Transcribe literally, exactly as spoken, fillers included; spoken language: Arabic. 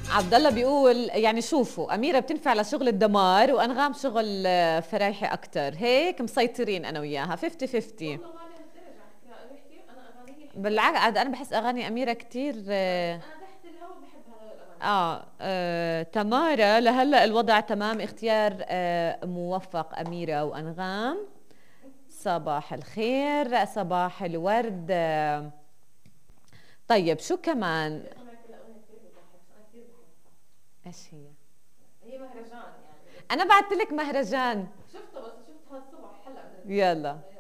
عبد الله بيقول يعني شوفوا أميرة بتنفع لشغل الدمار وأنغام شغل آه، فرايحي أكتر، هيك مسيطرين أنا وياها خمسين خمسين. والله ما لهالدرجة على فكرة، بحكي أنا أغانيي حلوة. بالعكس عاد أنا بحس أغاني أميرة كتير آه، آه, بس أنا تحت الهوا بحب هذول الأغاني. آه, آه تمارا لهلا الوضع تمام، اختيار آه موفق أميرة وأنغام. صباح الخير، صباح الورد آه. طيب شو كمان؟ بدي أسمع لك الأغنية كثير بتضحك، بس أنا كثير بحبها. ايش هي؟ هي مهرجان يعني، بس أنا بعت لك مهرجان. شفته، بس شفتها الصبح هلا. يلا.